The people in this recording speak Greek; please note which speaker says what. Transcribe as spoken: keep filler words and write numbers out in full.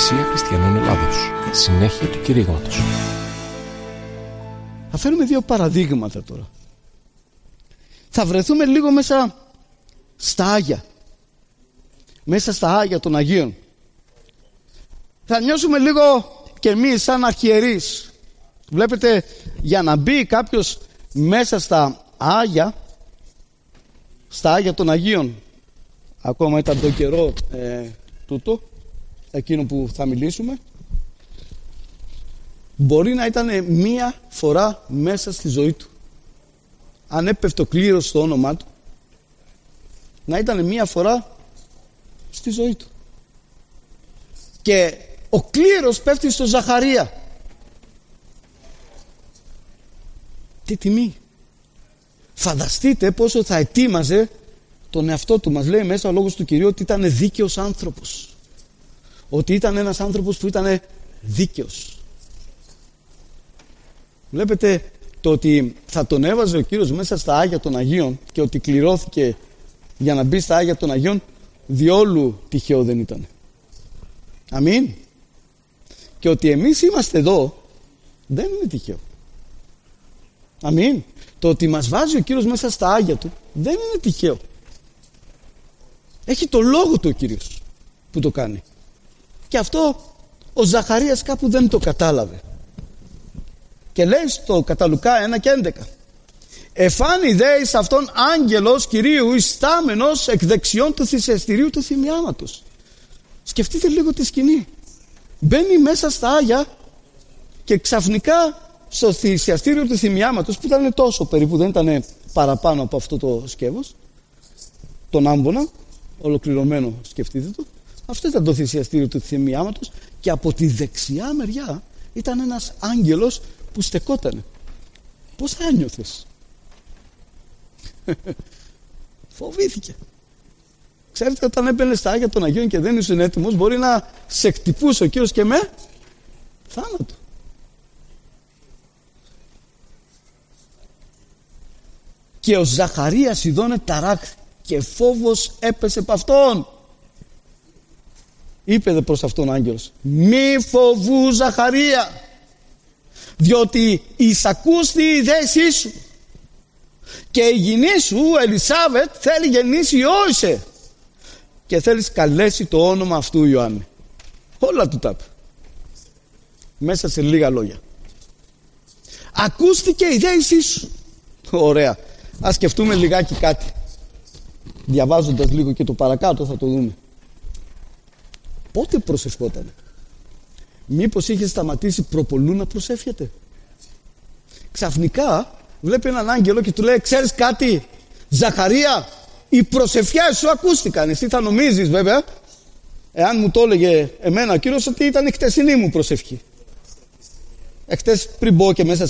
Speaker 1: Εκκλησία Χριστιανών Ελλάδος. Συνέχεια του κηρύγματος.
Speaker 2: Θα φέρουμε δύο παραδείγματα τώρα. Θα βρεθούμε λίγο μέσα στα Άγια. Μέσα στα Άγια των Αγίων. Θα νιώσουμε λίγο και εμείς σαν αρχιερείς. Βλέπετε, για να μπει κάποιος μέσα στα Άγια, στα Άγια των Αγίων, ακόμα ήταν το καιρό ε, τούτο, εκείνο που θα μιλήσουμε, μπορεί να ήταν μία φορά μέσα στη ζωή του. Αν έπεφτε ο κλήρος στο όνομά του, να ήταν μία φορά στη ζωή του. Και ο κλήρος πέφτει στο Ζαχαρία. Τι τιμή! Φανταστείτε πόσο θα ετοίμαζε τον εαυτό του. Μας λέει μέσα ο λόγος του Κυρίου ότι ήταν δίκαιος άνθρωπος. Ότι ήταν ένας άνθρωπος που ήταν δίκαιος. Βλέπετε το ότι θα τον έβαζε ο Κύριος μέσα στα Άγια των Αγίων και ότι κληρώθηκε για να μπει στα Άγια των Αγίων, διόλου τυχαίο δεν ήταν. Αμήν. Και ότι εμείς είμαστε εδώ δεν είναι τυχαίο. Αμήν. Το ότι μας βάζει ο Κύριος μέσα στα Άγια του δεν είναι τυχαίο. Έχει το λόγο του ο Κύριος που το κάνει. Και αυτό ο Ζαχαρίας κάπου δεν το κατάλαβε. Και λέει στο κατά Λουκά ένα και έντεκα, εφάνη δε εις αυτόν άγγελος Κυρίου ιστάμενος εκ δεξιών του θυσιαστηρίου του θυμιάματος. Σκεφτείτε λίγο τη σκηνή. Μπαίνει μέσα στα Άγια και ξαφνικά στο θυσιαστήριο του θυμιάματος, που ήταν τόσο περίπου, δεν ήταν παραπάνω από αυτό το σκεύος, τον άμβονα, ολοκληρωμένο, σκεφτείτε το. Αυτό ήταν το θυσιαστήριο του θυμιάματος και από τη δεξιά μεριά ήταν ένας άγγελος που στεκότανε. Πώς θα ένιωθες? Φοβήθηκε. Ξέρετε, όταν έμπαινε στα Άγια των Αγίων και δεν ήσουν έτοιμος, μπορεί να σε χτυπούσε ο Κύριος και με θάνατο. Και ο Ζαχαρίας ειδώνε ταράχθη και φόβος έπεσε από αυτόν. Είπε δε προς αυτόν ο άγγελος, μη φοβού Ζαχαρία, διότι εισακούστη η δέσή σου και η γυνή σου Ελισάβετ θέλει γεννήσει Ιώησε και θέλεις καλέσει το όνομα αυτού Ιωάννη. Όλα του τα είπε μέσα σε λίγα λόγια. Ακούστηκε η δέσή σου. Ωραία. Ας σκεφτούμε λιγάκι κάτι. Διαβάζοντας λίγο και το παρακάτω θα το δούμε. Πότε προσευχότανε? Μήπως είχε σταματήσει προπολού να προσεύχεται? Ξαφνικά βλέπει έναν άγγελο και του λέει, ξέρεις κάτι Ζαχαρία, οι προσευχές σου ακούστηκαν. Εσύ θα νομίζεις βέβαια, εάν μου το έλεγε εμένα ο Κύριος, ότι ήταν η χτεσινή μου προσευχή. Εχτες πριν μπω και μέσα